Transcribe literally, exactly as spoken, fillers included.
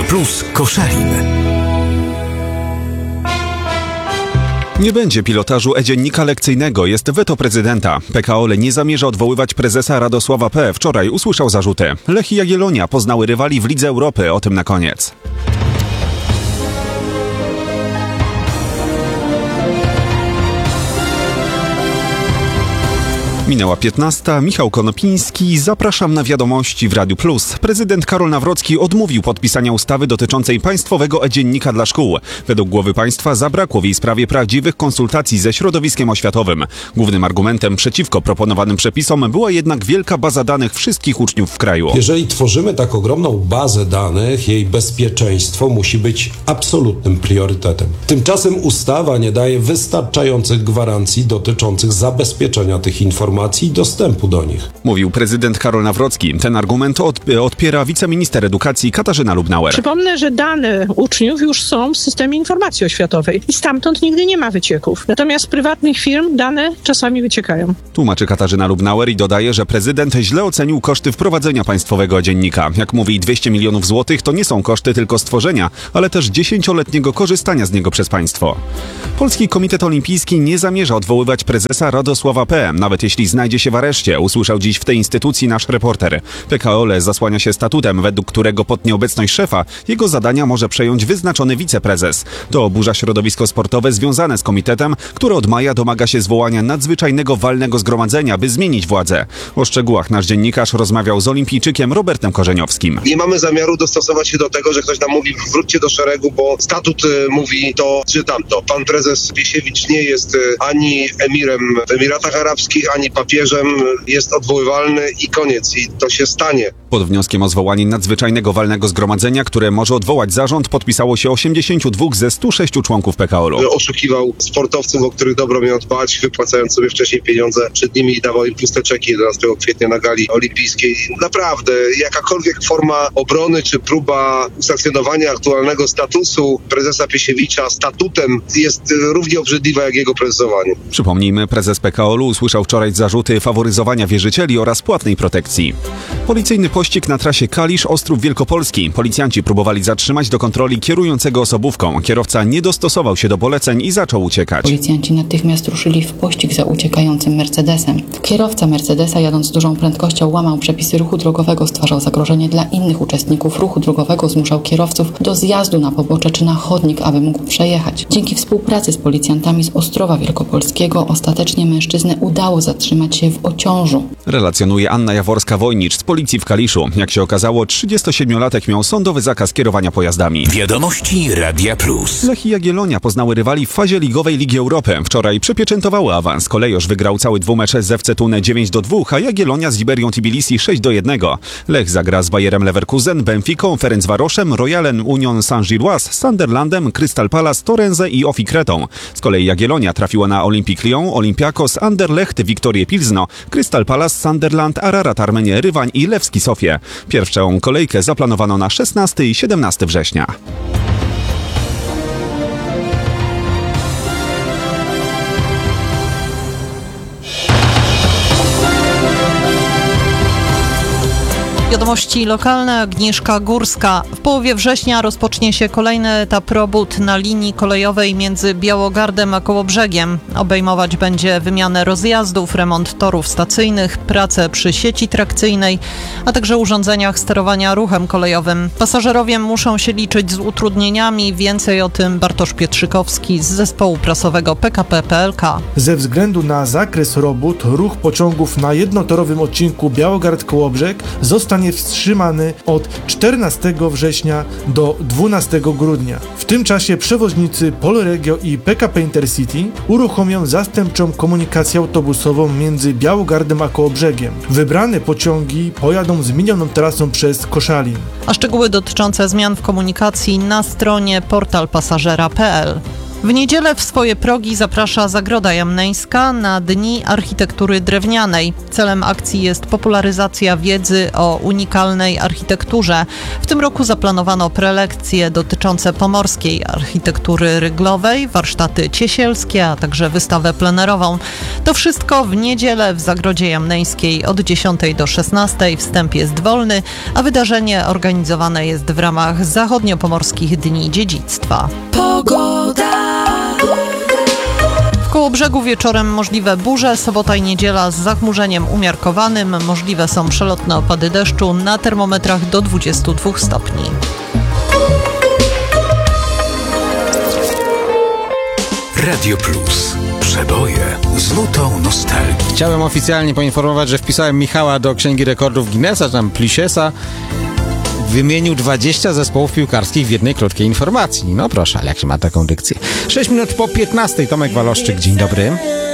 Plus Koszalin. Nie będzie pilotażu e-dziennika lekcyjnego, jest weto prezydenta. P K O nie zamierza odwoływać prezesa Radosława P. Wczoraj usłyszał zarzuty. Lech i Jagiellonia poznały rywali w Lidze Europy, o tym na koniec. Minęła piętnasta. Michał Konopiński. Zapraszam na wiadomości w Radiu Plus. Prezydent Karol Nawrocki odmówił podpisania ustawy dotyczącej państwowego e-dziennika dla szkół. Według głowy państwa zabrakło w jej sprawie prawdziwych konsultacji ze środowiskiem oświatowym. Głównym argumentem przeciwko proponowanym przepisom była jednak wielka baza danych wszystkich uczniów w kraju. Jeżeli tworzymy tak ogromną bazę danych, jej bezpieczeństwo musi być absolutnym priorytetem. Tymczasem ustawa nie daje wystarczających gwarancji dotyczących zabezpieczenia tych informacji i dostępu do nich. Mówił prezydent Karol Nawrocki. Ten argument odp- odpiera wiceminister edukacji Katarzyna Lubnauer. Przypomnę, że dane uczniów już są w systemie informacji oświatowej i stamtąd nigdy nie ma wycieków. Natomiast z prywatnych firm dane czasami wyciekają. Tłumaczy Katarzyna Lubnauer i dodaje, że prezydent źle ocenił koszty wprowadzenia państwowego dziennika. Jak mówi, dwieście milionów złotych to nie są koszty tylko stworzenia, ale też dziesięcioletniego korzystania z niego przez państwo. Polski Komitet Olimpijski nie zamierza odwoływać prezesa Radosława P., nawet jeśli znajdzie się w areszcie, usłyszał dziś w tej instytucji nasz reporter. P K O zasłania się statutem, według którego pod nieobecność szefa jego zadania może przejąć wyznaczony wiceprezes. To oburza środowisko sportowe związane z komitetem, które od maja domaga się zwołania nadzwyczajnego walnego zgromadzenia, by zmienić władzę. O szczegółach nasz dziennikarz rozmawiał z olimpijczykiem Robertem Korzeniowskim. Nie mamy zamiaru dostosować się do tego, że ktoś nam mówi wróćcie do szeregu, bo statut y, mówi to czy tamto. Pan prezes Piesiewicz nie jest y, ani emirem w Emiratach Arabskich, ani papieżem, jest odwoływalny i koniec. I to się stanie. Pod wnioskiem o zwołanie nadzwyczajnego walnego zgromadzenia, które może odwołać zarząd, podpisało się osiemdziesięciu dwóch ze stu sześciu członków P K O. Oszukiwał sportowców, o których dobro miał dbać, wypłacając sobie wcześniej pieniądze przed nimi i dawał im puste czeki jedenastego kwietnia na gali olimpijskiej. Naprawdę, jakakolwiek forma obrony czy próba usankcjonowania aktualnego statusu prezesa Piesiewicza statutem jest równie obrzydliwa jak jego prezesowanie. Przypomnijmy, prezes P K O usłyszał wczoraj zarzuty faworyzowania wierzycieli oraz płatnej protekcji. Policyjny pościg na trasie Kalisz-Ostrów Wielkopolski. Policjanci próbowali zatrzymać do kontroli kierującego osobówką. Kierowca nie dostosował się do poleceń i zaczął uciekać. Policjanci natychmiast ruszyli w pościg za uciekającym Mercedesem. Kierowca Mercedesa, jadąc z dużą prędkością, łamał przepisy ruchu drogowego, stwarzał zagrożenie dla innych uczestników ruchu drogowego, zmuszał kierowców do zjazdu na pobocze czy na chodnik, aby mógł przejechać. Dzięki współpracy z policjantami z Ostrowa Wielkopolskiego ostatecznie mężczyznę udało zatrzymać się w Ociążu. Relacjonuje Anna Jaworska-Wojnicz z policji w Kaliszu. Jak się okazało, trzydziestosiedmiolatek miał sądowy zakaz kierowania pojazdami. Wiadomości Radia Plus. Lech i Jagiellonia poznały rywali w fazie ligowej Ligi Europy. Wczoraj przypieczętowały awans. Kolejorz wygrał cały dwumecz z F C Thun dziewięć do dwóch, a Jagiellonia z Liberią Tbilisi sześć do jednego. Lech zagra z Bayerem Leverkusen, Benficą, Ferencvaroszem, Royalem Union Saint-Gilloise, Sunderlandem, Crystal Palace, Torrenze i Ofi Kretą. Z kolei Jagiellonia trafiła na Olympique Lyon, Olympiakos, Anderlecht, Wiktorię Pilzno, Crystal Palace, Sunderland, Ararat Armenię, Rywań i Lewski Sofię. Pierwszą kolejkę zaplanowano na szesnastego i siedemnastego września. Wiadomości lokalne. Agnieszka Górska. W połowie września rozpocznie się kolejny etap robót na linii kolejowej między Białogardem a Kołobrzegiem. Obejmować będzie wymianę rozjazdów, remont torów stacyjnych, pracę przy sieci trakcyjnej, a także urządzeniach sterowania ruchem kolejowym. Pasażerowie muszą się liczyć z utrudnieniami. Więcej o tym Bartosz Pietrzykowski z zespołu prasowego P K P P L K. Ze względu na zakres robót, ruch pociągów na jednotorowym odcinku Białogard-Kołobrzeg zostanie wstrzymany od czternastego września do dwunastego grudnia. W tym czasie przewoźnicy Polregio i P K P Intercity uruchomią zastępczą komunikację autobusową między Białogardem a Kołobrzegiem. Wybrane pociągi pojadą zmienioną trasą przez Koszalin. A szczegóły dotyczące zmian w komunikacji na stronie portal pasażera kropka p l. W niedzielę w swoje progi zaprasza Zagroda Jamneńska na Dni Architektury Drewnianej. Celem akcji jest popularyzacja wiedzy o unikalnej architekturze. W tym roku zaplanowano prelekcje dotyczące pomorskiej architektury ryglowej, warsztaty ciesielskie, a także wystawę plenerową. To wszystko w niedzielę w Zagrodzie Jamneńskiej od dziesiątej do szesnastej. Wstęp jest wolny, a wydarzenie organizowane jest w ramach Zachodniopomorskich Dni Dziedzictwa. Pogoda. W Kołobrzegu wieczorem możliwe burze, sobota i niedziela z zachmurzeniem umiarkowanym. Możliwe są przelotne opady deszczu, na termometrach do dwudziestu dwóch stopni. Radio Plus. Przeboje z nutą nostalgii. Chciałem oficjalnie poinformować, że wpisałem Michała do Księgi Rekordów Guinnessa, tam Plisiesa. Wymienił dwadzieścia zespołów piłkarskich w jednej krótkiej informacji. No proszę, ale jak się ma taką dykcję. sześć minut po piętnastej. Tomek Waloszczyk, dzień dobry.